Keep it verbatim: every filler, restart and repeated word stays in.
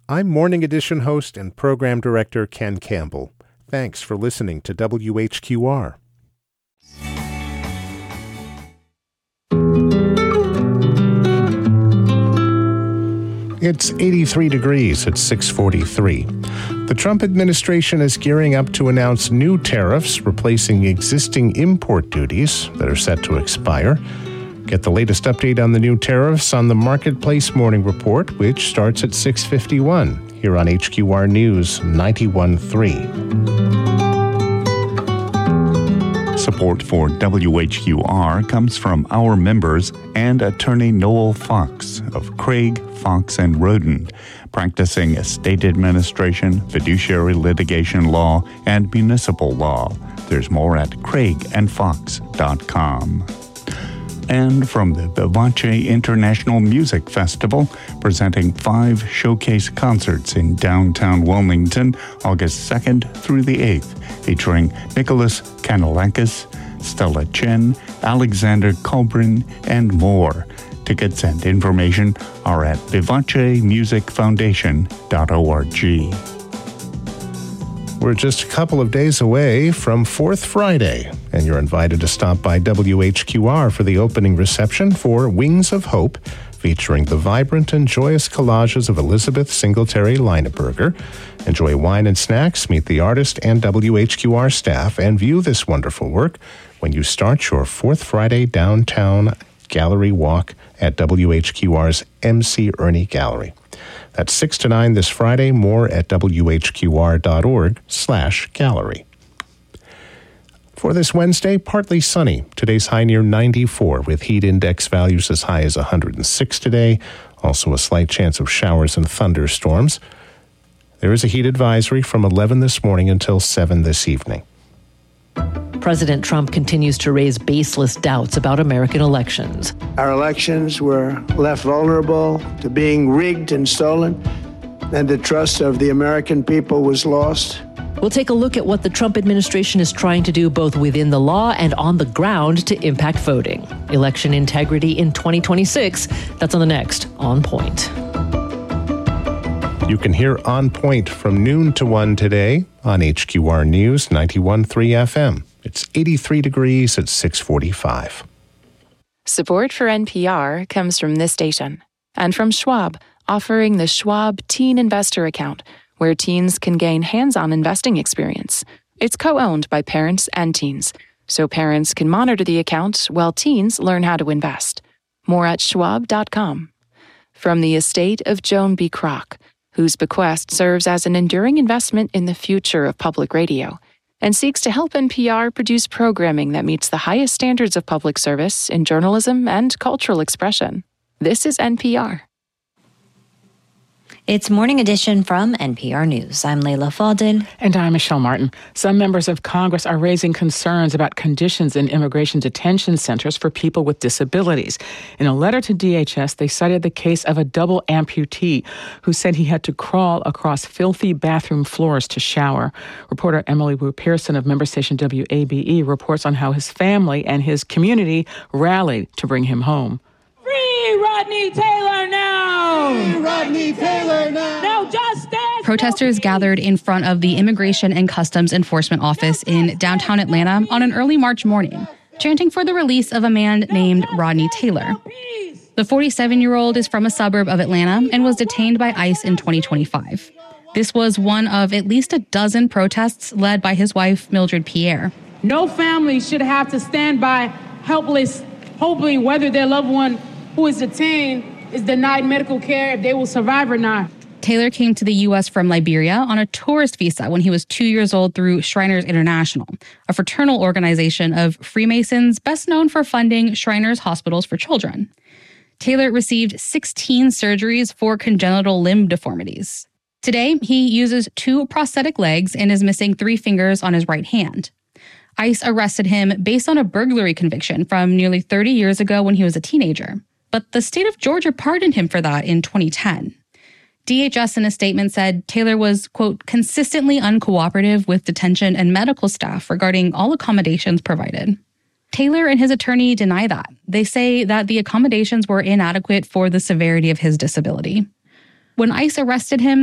I'm Morning Edition host and program director Ken Campbell. Thanks for listening to W H Q R. It's eighty-three degrees at six forty-three. The Trump administration is gearing up to announce new tariffs replacing existing import duties that are set to expire. Get the latest update on the new tariffs on the Marketplace Morning Report, which starts at six fifty-one, here on H Q R News ninety-one point three. Support for W H Q R comes from our members and attorney Noel Fox of Craig, Fox and Roden, practicing estate administration, fiduciary litigation law, and municipal law. There's more at craig and fox dot com. And from the Vivace International Music Festival, presenting five showcase concerts in downtown Wilmington, August second through the eighth, featuring Nicholas Kanalakis, Stella Chen, Alexander Colbrin, and more. Tickets and information are at vivace music foundation dot org. We're just a couple of days away from Fourth Friday, and you're invited to stop by W H Q R for the opening reception for Wings of Hope, featuring the vibrant and joyous collages of Elizabeth Singletary Leineberger. Enjoy wine and snacks, meet the artist and W H Q R staff, and view this wonderful work when you start your Fourth Friday downtown gallery walk at W H Q R's M C Ernie Gallery. That's six to nine this Friday. More at W H Q R dot org slash gallery. For this Wednesday, partly sunny. Today's high near ninety-four, with heat index values as high as one hundred six today. Also a slight chance of showers and thunderstorms. There is a heat advisory from eleven this morning until seven this evening. President Trump continues to raise baseless doubts about American elections. Our elections were left vulnerable to being rigged and stolen, and the trust of the American people was lost. We'll take a look at what the Trump administration is trying to do both within the law and on the ground to impact voting. Election integrity in twenty twenty-six. That's on the next On Point. You can hear On Point from noon to one today on H Q R News ninety-one point three F M. It's eighty-three degrees at six forty-five. Support for N P R comes from this station and from Schwab, offering the Schwab Teen Investor Account, where teens can gain hands-on investing experience. It's co-owned by parents and teens, so parents can monitor the account while teens learn how to invest. More at schwab dot com. From the estate of Joan B. Kroc, whose bequest serves as an enduring investment in the future of public radio, and seeks to help N P R produce programming that meets the highest standards of public service in journalism and cultural expression. This is N P R. It's Morning Edition from N P R News. I'm Layla Faldin. And I'm Michelle Martin. Some members of Congress are raising concerns about conditions in immigration detention centers for people with disabilities. In a letter to D H S, they cited the case of a double amputee who said he had to crawl across filthy bathroom floors to shower. Reporter Emily Wu Pearson of member station W A B E reports on how his family and his community rallied to bring him home. Free Rodney Taylor now! Free Rodney Taylor now! No justice! Protesters gathered in front of the Immigration and Customs Enforcement Office in downtown Atlanta on an early March morning, chanting for the release of a man named Rodney Taylor. The forty-seven-year-old is from a suburb of Atlanta and was detained by ICE in twenty twenty-five. This was one of at least a dozen protests led by his wife, Mildred Pierre. No family should have to stand by helpless, hoping whether their loved one who is detained is denied medical care if they will survive or not. Taylor came to the U S from Liberia on a tourist visa when he was two years old through Shriners International, a fraternal organization of Freemasons best known for funding Shriners hospitals for children. Taylor received sixteen surgeries for congenital limb deformities. Today, he uses two prosthetic legs and is missing three fingers on his right hand. ICE arrested him based on a burglary conviction from nearly thirty years ago when he was a teenager. But the state of Georgia pardoned him for that in twenty ten. D H S in a statement said Taylor was, quote, consistently uncooperative with detention and medical staff regarding all accommodations provided. Taylor and his attorney deny that. They say that the accommodations were inadequate for the severity of his disability. When ICE arrested him,